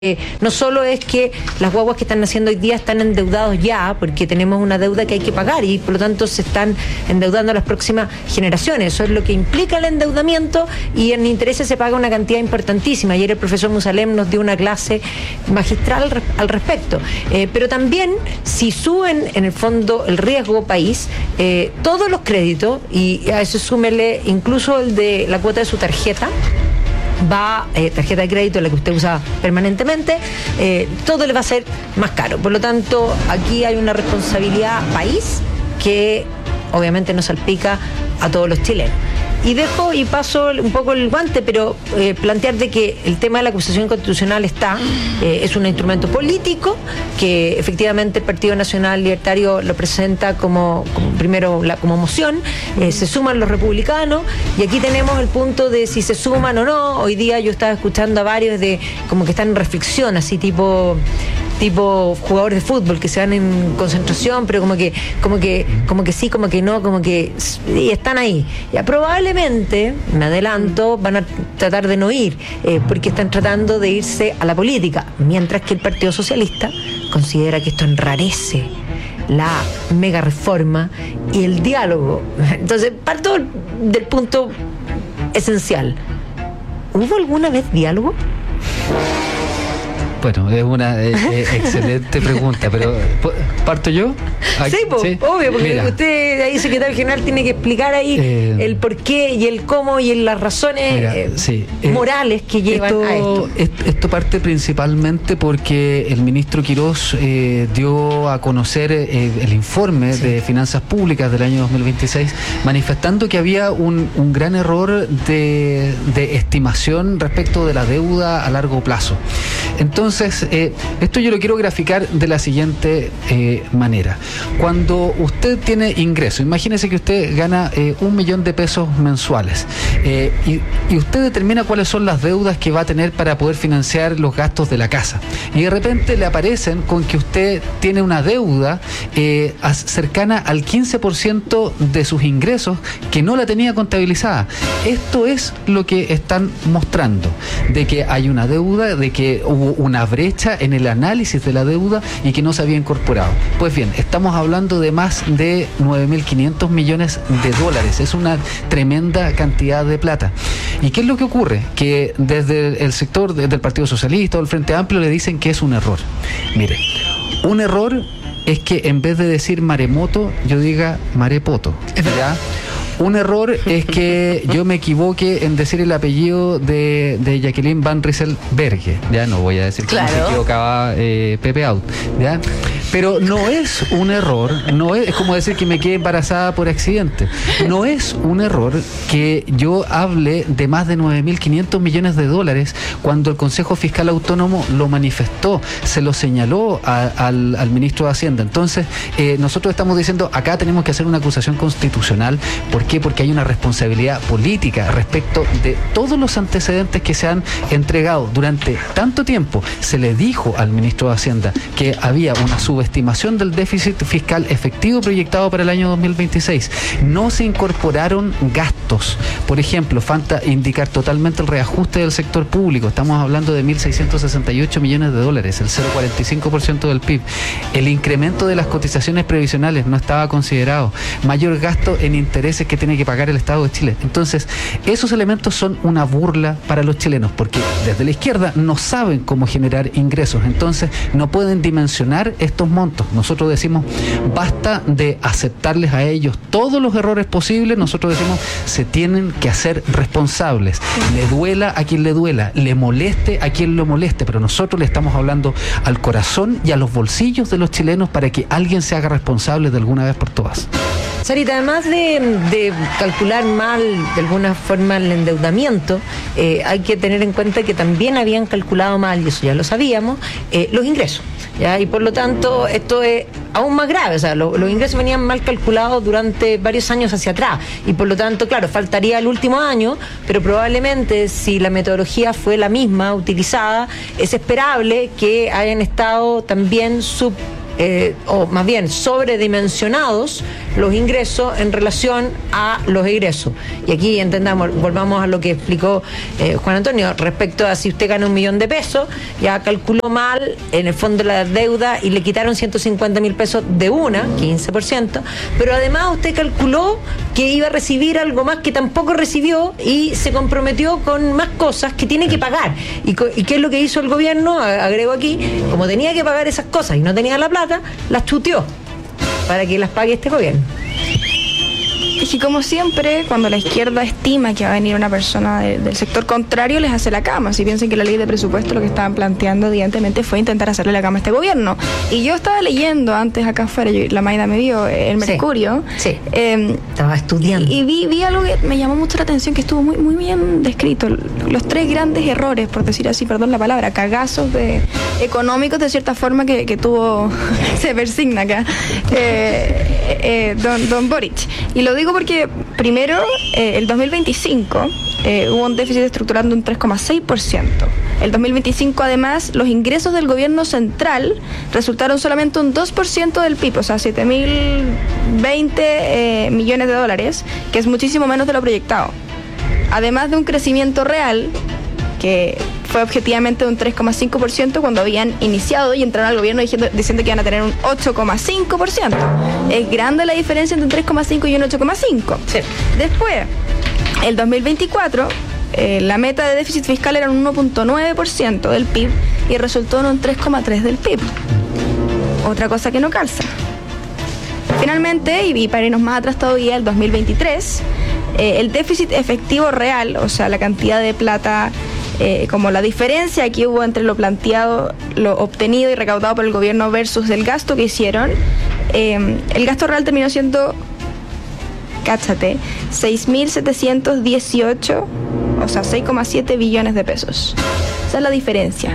No solo es que las guaguas que están naciendo hoy día están endeudados ya, porque tenemos una deuda que hay que pagar y por lo tanto se están endeudando las próximas generaciones. Eso es lo que implica el endeudamiento y en intereses se paga una cantidad importantísima. Ayer el profesor Musalem nos dio una clase magistral al respecto. Pero también, si suben en el fondo el riesgo país, todos los créditos, y a eso súmele incluso el de la cuota de su tarjeta, tarjeta de crédito, la que usted usa permanentemente, todo le va a ser más caro. Por lo tanto, aquí hay una responsabilidad país que obviamente nos salpica a todos los chilenos. Y dejo y paso un poco el guante, pero plantear de que el tema de la acusación constitucional es un instrumento político que efectivamente el Partido Nacional Libertario lo presenta como moción, se suman los republicanos y aquí tenemos el punto de si se suman o no. Hoy día yo estaba escuchando a varios de como que están en reflexión, así tipo jugadores de fútbol que se van en concentración, pero como que sí, como que no, como que y están ahí. Ya probablemente, me adelanto, van a tratar de no ir, porque están tratando de irse a la política, mientras que el Partido Socialista considera que esto enrarece la mega reforma y el diálogo. Entonces, parto del punto esencial. ¿Hubo alguna vez diálogo? Bueno, es una excelente pregunta, pero ¿parto yo? Sí, obvio, porque mira, usted ahí, secretario general, tiene que explicar ahí el por qué y el cómo y las razones morales que llevan a esto. Esto parte principalmente porque el ministro Quirós dio a conocer el informe de finanzas públicas del año 2026, manifestando que había un gran error de estimación respecto de la deuda a largo plazo. Entonces, esto yo lo quiero graficar de la siguiente manera. Cuando usted tiene ingreso, imagínese que usted gana 1 millón de pesos mensuales y usted determina cuáles son las deudas que va a tener para poder financiar los gastos de la casa. Y de repente le aparecen con que usted tiene una deuda cercana al 15% de sus ingresos que no la tenía contabilizada. Esto es lo que están mostrando, de que hay una deuda, de que hubo una brecha en el análisis de la deuda y que no se había incorporado. Pues bien, estamos hablando de más de 9.500 millones de dólares. Es una tremenda cantidad de plata. ¿Y qué es lo que ocurre? Que desde el sector del Partido Socialista o el Frente Amplio le dicen que es un error. Mire, un error es que en vez de decir maremoto, yo diga marepoto. ¿Ya? Un error es que yo me equivoque en decir el apellido de Jacqueline Van Rieselberghe. Ya no voy a decir que se equivocaba Pepe Out, ¿ya? Pero no es un error, es como decir que me quedé embarazada por accidente. No es un error que yo hable de más de 9.500 millones de dólares cuando el Consejo Fiscal Autónomo lo manifestó, se lo señaló al ministro de Hacienda. Entonces, nosotros estamos diciendo, acá tenemos que hacer una acusación constitucional. ¿Por qué? Porque hay una responsabilidad política respecto de todos los antecedentes que se han entregado durante tanto tiempo. Se le dijo al ministro de Hacienda que había una subestimación del déficit fiscal efectivo proyectado para el año 2026. No se incorporaron gastos. Por ejemplo, falta indicar totalmente el reajuste del sector público. Estamos hablando de 1.668 millones de dólares, el 0,45% del PIB. El incremento de las cotizaciones previsionales no estaba considerado. Mayor gasto en intereses que tiene que pagar el Estado de Chile. Entonces, esos elementos son una burla para los chilenos, porque desde la izquierda no saben cómo generar ingresos, entonces no pueden dimensionar estos montos. Nosotros decimos, basta de aceptarles a ellos todos los errores posibles. Nosotros decimos, se tienen que hacer responsables. Le duela a quien le duela, le moleste a quien lo moleste, pero nosotros le estamos hablando al corazón y a los bolsillos de los chilenos para que alguien se haga responsable de alguna vez por todas. Sarita, además de calcular mal de alguna forma el endeudamiento, hay que tener en cuenta que también habían calculado mal, y eso ya lo sabíamos, los ingresos, ¿ya? Y por lo tanto esto es aún más grave. O sea, los ingresos venían mal calculados durante varios años hacia atrás y por lo tanto, claro, faltaría el último año, pero probablemente si la metodología fue la misma utilizada, es esperable que hayan estado también o más bien sobredimensionados los ingresos en relación a los egresos. Y aquí volvamos a lo que explicó Juan Antonio respecto a si usted gana $1.000.000, ya calculó mal en el fondo la deuda y le quitaron 150.000 pesos de 15%, pero además usted calculó que iba a recibir algo más que tampoco recibió y se comprometió con más cosas que tiene que pagar. ¿Y qué es lo que hizo el gobierno? Agrego aquí, como tenía que pagar esas cosas y no tenía la plata, las chuteó para que las pague este gobierno. Y como siempre, cuando la izquierda estima que va a venir una persona del sector contrario, les hace la cama. Si piensan que la ley de presupuesto lo que estaban planteando, evidentemente, fue intentar hacerle la cama a este gobierno. Y yo estaba leyendo antes acá afuera, la Maida me vio, el Mercurio. Sí. Estaba estudiando. Y vi algo que me llamó mucho la atención, que estuvo muy, muy bien descrito. Los 3 grandes errores, por decir así, perdón la palabra, cagazos económicos, de cierta forma, que tuvo, se persigna acá, don Boric. Y lo digo porque, primero, el 2025 hubo un déficit estructural de un 3,6%. El 2025, además, los ingresos del gobierno central resultaron solamente un 2% del PIB, o sea, 7.020 millones de dólares, que es muchísimo menos de lo proyectado. Además de un crecimiento real que fue objetivamente un 3,5% cuando habían iniciado y entraron al gobierno diciendo que iban a tener un 8,5%. Es grande la diferencia entre un 3,5 y un 8,5. Sí. Después, el 2024, la meta de déficit fiscal era un 1,9% del PIB y resultó en un 3,3% del PIB. Otra cosa que no calza. Finalmente, y para irnos más atrás todavía, el 2023, el déficit efectivo real, o sea, la cantidad de plata, como la diferencia que hubo entre lo planteado, lo obtenido y recaudado por el gobierno versus el gasto que hicieron, el gasto real terminó siendo, cáchate, 6.718, o sea, 6,7 billones de pesos. Esa es la diferencia.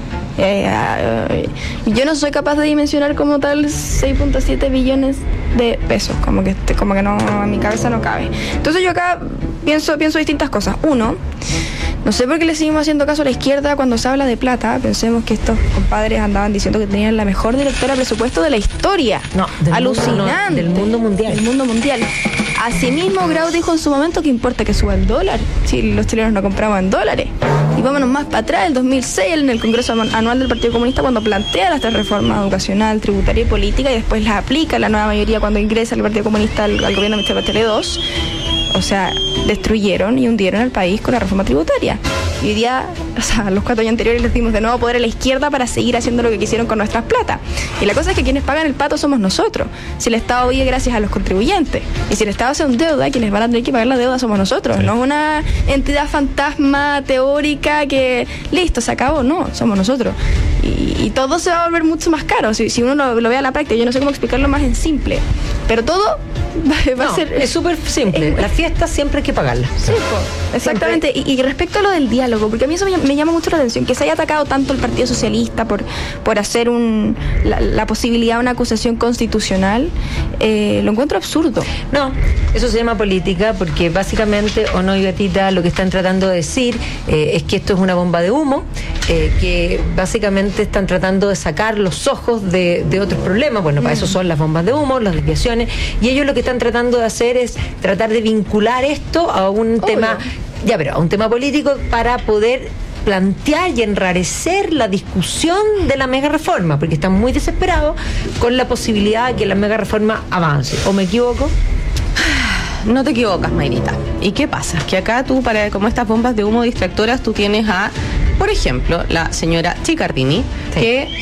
Yo no soy capaz de dimensionar como tal 6.7 billones de pesos, como que no, en mi cabeza no cabe. Entonces yo acá pienso distintas cosas. Uno, no sé por qué le seguimos haciendo caso a la izquierda cuando se habla de plata. Pensemos que estos compadres andaban diciendo que tenían la mejor directora de presupuesto de la historia. No, alucinante. Del mundo mundial. Del mundo mundial. Asimismo, Grau dijo en su momento que importa que suba el dólar, si los chilenos no compramos en dólares. Y vámonos más para atrás, el 2006, en el Congreso Anual del Partido Comunista, cuando plantea las 3 reformas educacional, tributaria y política, y después las aplica la nueva mayoría cuando ingresa el Partido Comunista al gobierno de Michelle Bachelet II. O sea, destruyeron y hundieron al país con la reforma tributaria. Y hoy día, o sea, los 4 años anteriores les dimos de nuevo poder a la izquierda para seguir haciendo lo que quisieron con nuestras plata. Y la cosa es que quienes pagan el pato somos nosotros. Si el Estado vive gracias a los contribuyentes. Y si el Estado hace un deuda, quienes van a tener que pagar la deuda somos nosotros. No es una entidad fantasma teórica que, listo, se acabó. No, somos nosotros. Y todo se va a volver mucho más caro. Si uno lo ve a la práctica, yo no sé cómo explicarlo más en simple. Pero todo va a ser... Es súper simple. Las fiestas siempre hay que pagarlas. Sí, exactamente. Y respecto a lo del diálogo, porque a mí eso me llama mucho la atención, que se haya atacado tanto el Partido Socialista por hacer la posibilidad de una acusación constitucional, lo encuentro absurdo. No, eso se llama política, porque básicamente, o no, Gatita, lo que están tratando de decir es que esto es una bomba de humo, que básicamente están tratando de sacar los ojos de otros problemas. Bueno, para eso son las bombas de humo, las desviaciones, y ellos lo que están tratando de hacer es tratar de vincular esto a un tema, a un tema político para poder plantear y enrarecer la discusión de la mega reforma, porque están muy desesperados con la posibilidad de que la mega reforma avance. ¿O me equivoco? No te equivocas, Mayrita. ¿Y qué pasa? Que acá tú, como estas bombas de humo distractoras, tú tienes a, por ejemplo, la señora Chiccardini, sí,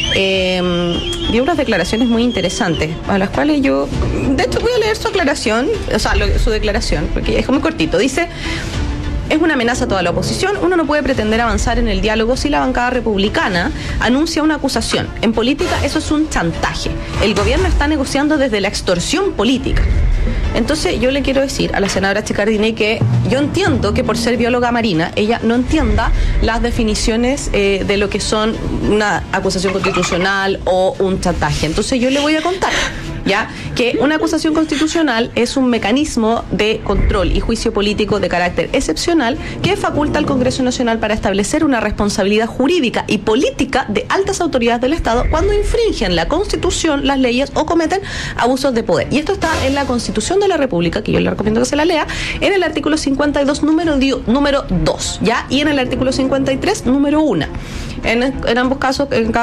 que dio unas declaraciones muy interesantes, a las cuales yo, de hecho, voy a leer su aclaración, o sea, su declaración, porque es muy cortito. Dice: es una amenaza a toda la oposición. Uno no puede pretender avanzar en el diálogo si la bancada republicana anuncia una acusación. En política eso es un chantaje. El gobierno está negociando desde la extorsión política. Entonces yo le quiero decir a la senadora Chiccardini que yo entiendo que por ser bióloga marina ella no entienda las definiciones de lo que son una acusación constitucional o un chantaje. Entonces yo le voy a contar. ya que una acusación constitucional es un mecanismo de control y juicio político de carácter excepcional que faculta al Congreso Nacional para establecer una responsabilidad jurídica y política de altas autoridades del Estado cuando infringen la Constitución, las leyes o cometen abusos de poder. Y esto está en la Constitución de la República, que yo le recomiendo que se la lea, en el artículo 52, número 2, ¿ya? Y en el artículo 53, número 1. En ambos casos,